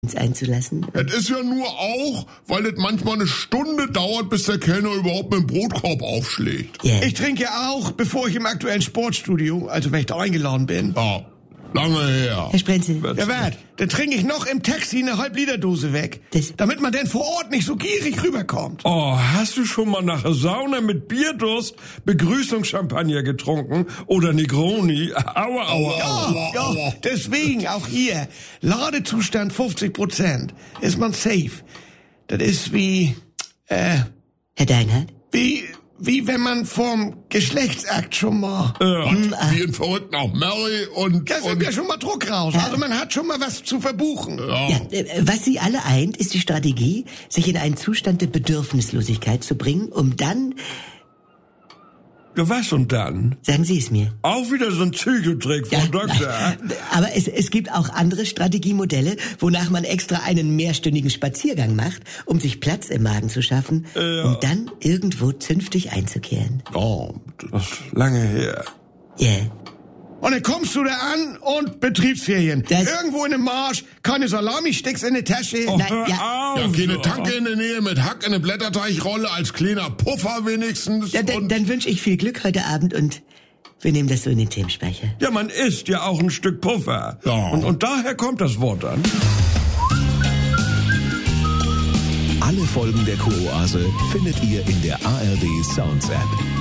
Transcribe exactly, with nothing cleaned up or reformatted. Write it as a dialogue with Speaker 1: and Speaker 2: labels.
Speaker 1: einzulassen?
Speaker 2: Es ist ja nur auch, weil es manchmal eine Stunde dauert, bis der Kellner überhaupt mit dem Brotkorb aufschlägt.
Speaker 3: Yeah. Ich trinke auch, bevor ich im aktuellen Sportstudio, also wenn ich da eingeladen bin.
Speaker 2: Ja, lange her.
Speaker 1: Herr Sprenzel.
Speaker 3: Ja, wart, dann trinke ich noch im Taxi eine Halb-Liter-Dose weg,
Speaker 1: das
Speaker 3: damit man denn vor Ort nicht so gierig rüberkommt.
Speaker 4: Oh, hast du schon mal nach der Sauna mit Bierdurst Begrüßungschampagner getrunken? Oder Negroni? Aua, aua,
Speaker 3: Ja,
Speaker 4: aua.
Speaker 3: ja, deswegen auch hier. Ladezustand fünfzig Prozent. Ist man safe. Das ist wie, äh,
Speaker 1: Herr Deinhardt?
Speaker 3: wie, wie wenn man vom Geschlechtsakt schon mal...
Speaker 4: Ja.
Speaker 2: Und wie ein Verrückten auch Mary und...
Speaker 3: Da sind
Speaker 2: und
Speaker 3: ja schon mal Druck raus. Also man hat schon mal was zu verbuchen.
Speaker 2: ja.
Speaker 1: Ja, äh, was Sie alle eint, ist die Strategie, sich in einen Zustand der Bedürfnislosigkeit zu bringen, um dann...
Speaker 4: Ja, was und dann?
Speaker 1: Sagen Sie es mir.
Speaker 4: Auch wieder so ein Psychotrick vom
Speaker 1: Ja,
Speaker 4: Doktor.
Speaker 1: nein, aber es, es gibt auch andere Strategiemodelle, wonach man extra einen mehrstündigen Spaziergang macht, um sich Platz im Magen zu schaffen,
Speaker 4: Ja.
Speaker 1: um dann irgendwo zünftig einzukehren.
Speaker 2: Oh,
Speaker 4: Das ist lange her.
Speaker 1: Yeah.
Speaker 3: Und dann kommst du da an und Betriebsferien.
Speaker 1: Das-
Speaker 3: Irgendwo in dem Marsch, keine Salami, steckst in die Tasche.
Speaker 4: Oh,
Speaker 1: Nein,
Speaker 4: hör
Speaker 1: ja.
Speaker 4: auf.
Speaker 2: ja, keine Tanke in der Nähe mit Hack in eine Blätterteichrolle als kleiner Puffer wenigstens.
Speaker 1: Ja, dann,
Speaker 2: und
Speaker 1: dann wünsche ich viel Glück heute Abend und wir nehmen das so in den Themenspeicher.
Speaker 4: Ja, man isst ja auch ein Stück Puffer.
Speaker 2: Ja.
Speaker 4: Und, und daher kommt das Wort dann.
Speaker 5: Alle Folgen der Kuroase findet ihr in der A R D Sounds App.